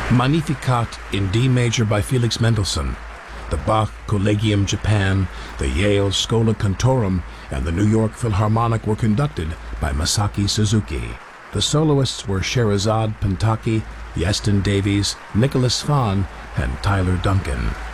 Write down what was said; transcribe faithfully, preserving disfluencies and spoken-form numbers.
Magnificat in D major by Felix Mendelssohn. The Bach Collegium Japan, the Yale Schola Cantorum, and the New York Philharmonic were conducted by Masaki Suzuki. The soloists were Sherazade Pentaki, Yeston Davies, Nicholas Fahn, and Tyler Duncan.